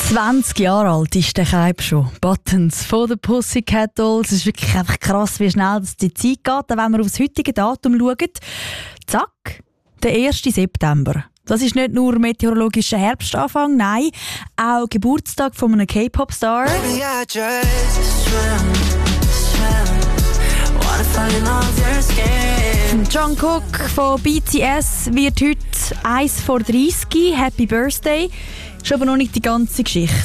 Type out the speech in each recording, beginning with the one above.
20 Jahre alt ist der Hype schon. Buttons von den Pussycat Dolls. Es ist wirklich einfach krass, wie schnell das die Zeit geht. Wenn wir aufs heutige Datum schauen, zack, der 1. September. Das ist nicht nur meteorologischer Herbstanfang, nein, auch Geburtstag von einem K-Pop-Star. Jungkook von BTS wird heute 1 vor 30. Happy Birthday. Ist aber noch nicht die ganze Geschichte.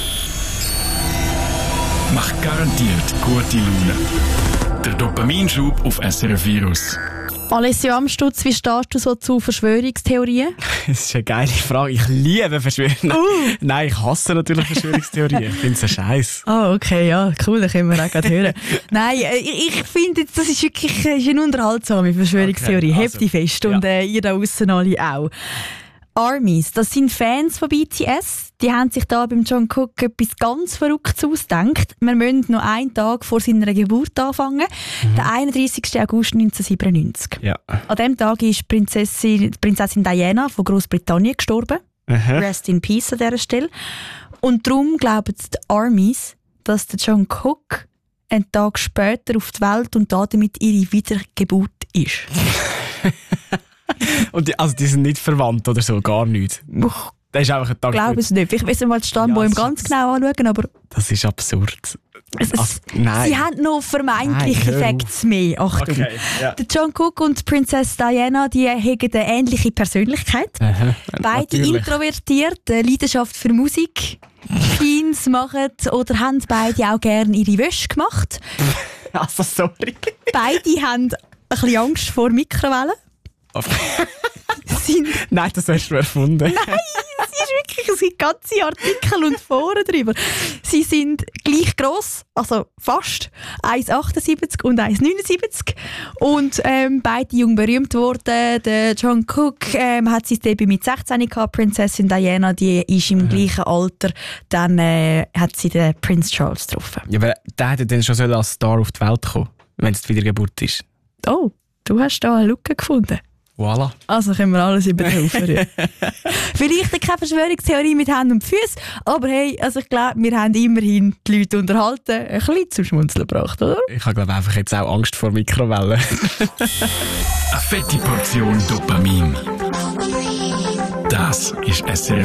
Macht garantiert gute Laune. Der Dopaminschub auf SRF Virus. Alessio Amstutz, wie stehst du so zu Verschwörungstheorien? Das ist eine geile Frage. Ich liebe Verschwörungstheorien. Nein, ich hasse natürlich Verschwörungstheorien. Ich finde es ein Scheiß. Ah, okay, ja, cool, das können wir auch gerade hören. Nein, ich finde, das ist wirklich eine unterhaltsame Verschwörungstheorie. Okay, Hebt die fest und ihr da aussen alle auch. ARMYs, das sind Fans von BTS. Die haben sich da beim Jungkook etwas ganz Verrücktes ausgedacht. Wir müssen noch einen Tag vor seiner Geburt anfangen. Der 31. August 1997. Ja. An diesem Tag ist Prinzessin Diana von Großbritannien gestorben. Rest in Peace an dieser Stelle. Und darum glauben die ARMYs, dass der Jungkook einen Tag später auf die Welt und damit ihre Wiedergeburt ist. Und die sind nicht verwandt oder so, gar nicht. Das ist einfach ein Tag. Ich glaube es nicht. Ich will mal die Stammbäume ganz genau anschauen, aber... Das ist absurd. Nein. Sie haben noch vermeintliche Facts mehr. Achtung. Okay, ja. Der Jungkook und Prinzessin Diana, die haben eine ähnliche Persönlichkeit. Beide natürlich. introvertiert, eine Leidenschaft für Musik. Teens machen oder haben beide auch gerne ihre Wäsche gemacht. Also, sorry. Beide haben ein bisschen Angst vor Mikrowellen. Nein, das hast du erfunden. Nein, es gibt ganze Artikel und Foren darüber. Sie sind gleich gross, also fast 1,78 und 1,79 und beide jung berühmt worden. Der Jungkook hat sein Debüt mit 16 gehabt, Prinzessin Diana, die ist im gleichen Alter. Dann hat sie den Prince Charles getroffen. Ja, aber der hätte dann schon als Star auf die Welt kommen, wenn es die Wiedergeburt ist. Oh, du hast da eine Lücke gefunden. Voilà. Also können wir alles über den Haufen rühren. Vielleicht keine Verschwörungstheorie mit Händen und Füßen, aber hey, also ich glaube, wir haben immerhin die Leute unterhalten, ein bisschen zum Schmunzeln gebracht, oder? Ich habe glaube einfach jetzt auch Angst vor Mikrowellen. Eine fette Portion Dopamin. Das ist SRF